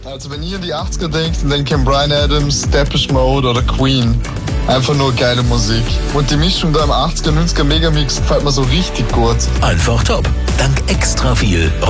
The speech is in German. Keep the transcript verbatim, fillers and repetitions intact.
Also wenn ihr an die achtziger denkt, dann denkt ihr an Bryan Adams, Depeche Mode oder Queen. Einfach nur geile Musik. Und die Mischung da im achtziger, neunziger Megamix gefällt mir so richtig gut. Einfach top. Dank extra viel